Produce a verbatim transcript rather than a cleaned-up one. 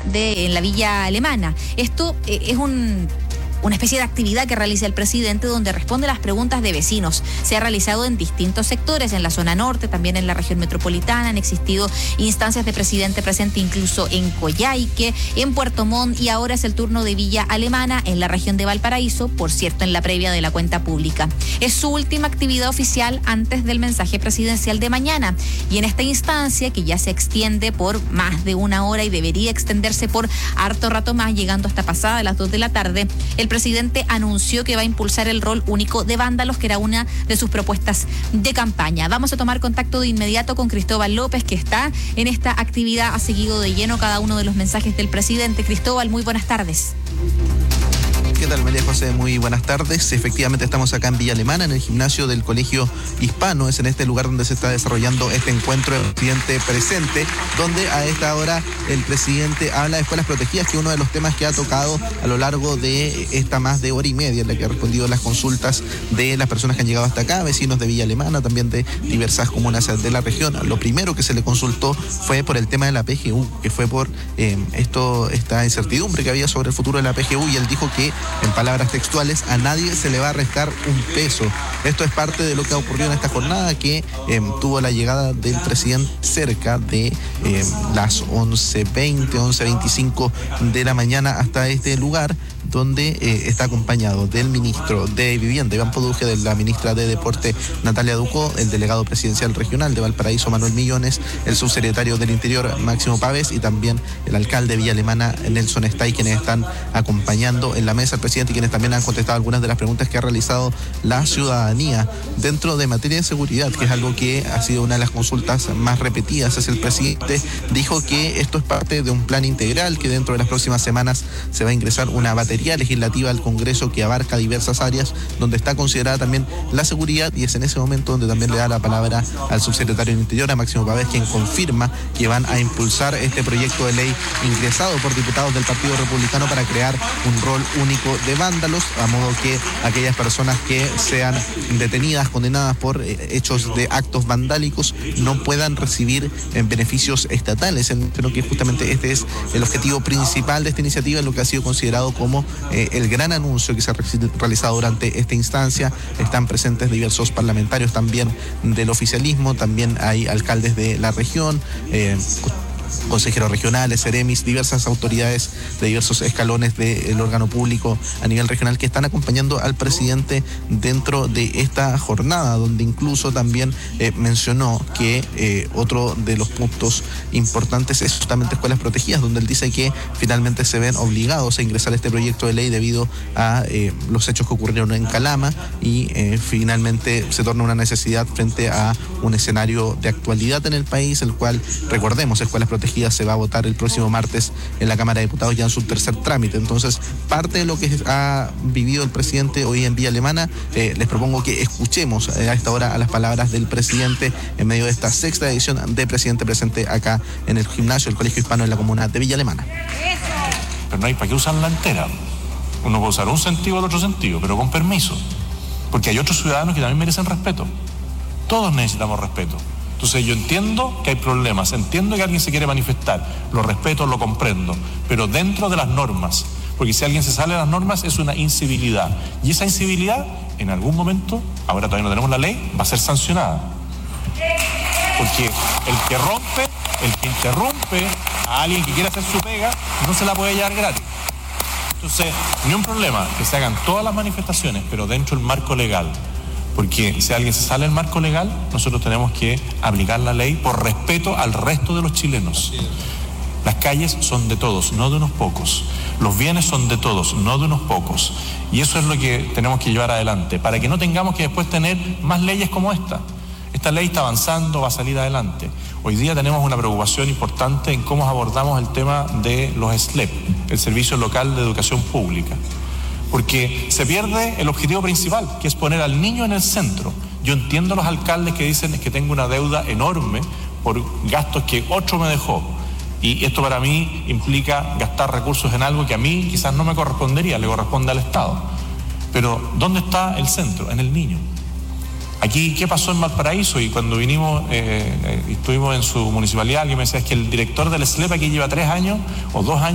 de en la Villa Alemana. Esto eh, es un... una especie de actividad que realiza el presidente donde responde las preguntas de vecinos. Se ha realizado en distintos sectores, en la zona norte, también en la región metropolitana. Han existido instancias de presidente presente incluso en Coyhaique, en Puerto Montt, y ahora es el turno de Villa Alemana, en la región de Valparaíso, por cierto, en la previa de la cuenta pública. Es su última actividad oficial antes del mensaje presidencial de mañana. Y en esta instancia, que ya se extiende por más de una hora y debería extenderse por harto rato más, llegando hasta pasada las dos de la tarde, el El presidente anunció que va a impulsar el rol único de vándalos, que era una de sus propuestas de campaña. Vamos a tomar contacto de inmediato con Cristóbal López, que está en esta actividad, ha seguido de lleno cada uno de los mensajes del presidente. Cristóbal, muy buenas tardes. ¿Qué tal, María José? Muy buenas tardes. Efectivamente estamos acá en Villa Alemana, en el gimnasio del Colegio Hispano. Es en este lugar donde se está desarrollando este encuentro del presidente presente, donde a esta hora el presidente habla de escuelas protegidas, que es uno de los temas que ha tocado a lo largo de esta más de hora y media, en la que ha respondido a las consultas de las personas que han llegado hasta acá, vecinos de Villa Alemana, también de diversas comunas de la región. Lo primero que se le consultó fue por el tema de la P G U, que fue por eh, esto, esta incertidumbre que había sobre el futuro de la P G U, y él dijo que, en palabras textuales, a nadie se le va a restar un peso. Esto es parte de lo que ha ocurrido en esta jornada, que eh, tuvo la llegada del presidente cerca de eh, las once veinte, once veinticinco de la mañana hasta este lugar, donde eh, está acompañado del ministro de Vivienda, Iván Poduje, de la ministra de Deporte, Natalia Ducó, el delegado presidencial regional de Valparaíso, Manuel Millones, el subsecretario del Interior, Máximo Pávez, y también el alcalde de Villa Alemana, Nelson Stay, quienes están acompañando en la mesa al presidente y quienes también han contestado algunas de las preguntas que ha realizado la ciudadanía. Dentro de materia de seguridad, que es algo que ha sido una de las consultas más repetidas, es el presidente dijo que esto es parte de un plan integral, que dentro de las próximas semanas se va a ingresar una batería legislativa al Congreso que abarca diversas áreas, donde está considerada también la seguridad, y es en ese momento donde también le da la palabra al subsecretario del Interior, a Máximo Pávez, quien confirma que van a impulsar este proyecto de ley ingresado por diputados del Partido Republicano para crear un rol único de vándalos, a modo que aquellas personas que sean detenidas, condenadas por hechos de actos vandálicos, no puedan recibir beneficios estatales. Creo que justamente este es el objetivo principal de esta iniciativa, lo que ha sido considerado como eh, el gran anuncio que se ha realizado durante esta instancia. Están presentes diversos parlamentarios también del oficialismo, también hay alcaldes de la región, eh, consejeros regionales, seremis, diversas autoridades de diversos escalones del órgano público a nivel regional, que están acompañando al presidente dentro de esta jornada, donde incluso también eh, mencionó que eh, otro de los puntos importantes es justamente escuelas protegidas, donde él dice que finalmente se ven obligados a ingresar este proyecto de ley debido a eh, los hechos que ocurrieron en Calama, y eh, finalmente se torna una necesidad frente a un escenario de actualidad en el país, el cual, recordemos, escuelas protegidas se va a votar el próximo martes en la Cámara de Diputados, ya en su tercer trámite. Entonces, parte de lo que ha vivido el presidente hoy en Villa Alemana, eh, les propongo que escuchemos eh, a esta hora a las palabras del presidente en medio de esta sexta edición de Presidente Presente acá en el gimnasio del Colegio Hispano en la comuna de Villa Alemana. Pero no hay para qué usarla entera. Uno puede usar un sentido o el otro sentido, pero con permiso, porque hay otros ciudadanos que también merecen respeto. Todos necesitamos respeto. Entonces yo entiendo que hay problemas, entiendo que alguien se quiere manifestar, lo respeto, lo comprendo, pero dentro de las normas, porque si alguien se sale de las normas es una incivilidad, y esa incivilidad en algún momento, ahora todavía no tenemos la ley, va a ser sancionada, porque el que rompe, el que interrumpe a alguien que quiere hacer su pega, no se la puede llevar gratis. Entonces, ni un problema que se hagan todas las manifestaciones, pero dentro del marco legal. Porque si alguien se sale del marco legal, nosotros tenemos que aplicar la ley por respeto al resto de los chilenos. Las calles son de todos, no de unos pocos. Los bienes son de todos, no de unos pocos. Y eso es lo que tenemos que llevar adelante, para que no tengamos que después tener más leyes como esta. Esta ley está avanzando, va a salir adelante. Hoy día tenemos una preocupación importante en cómo abordamos el tema de los S L E P, el Servicio Local de Educación Pública. Porque se pierde el objetivo principal, que es poner al niño en el centro. Yo entiendo a los alcaldes que dicen que tengo una deuda enorme por gastos que otro me dejó. Y esto para mí implica gastar recursos en algo que a mí quizás no me correspondería, le corresponde al Estado. Pero ¿dónde está el centro? En el niño. Aquí, ¿qué pasó en Valparaíso? Y cuando vinimos, eh, eh, estuvimos en su municipalidad, alguien me decía, es que el director del S L E P aquí lleva tres años o dos años